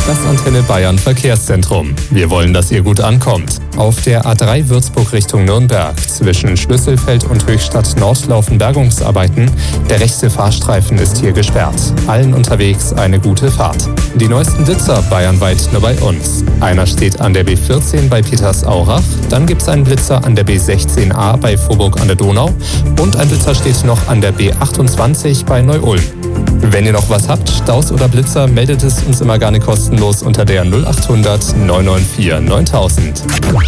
Das Antenne Bayern Verkehrszentrum. Wir wollen, dass ihr gut ankommt. Auf der A3 Würzburg Richtung Nürnberg zwischen Schlüsselfeld und Höchstadt Nord laufen Bergungsarbeiten. Der rechte Fahrstreifen ist hier gesperrt. Allen unterwegs eine gute Fahrt. Die neuesten Blitzer bayernweit nur bei uns. Einer steht an der B14 bei Petersaurach, dann gibt es einen Blitzer an der B16a bei Vorburg an der Donau und ein Blitzer steht noch an der B28 bei Neu-Ulm. Wenn ihr noch was habt, Staus oder Blitzer, meldet es uns immer gerne kostenlos unter der 0800 994 9000.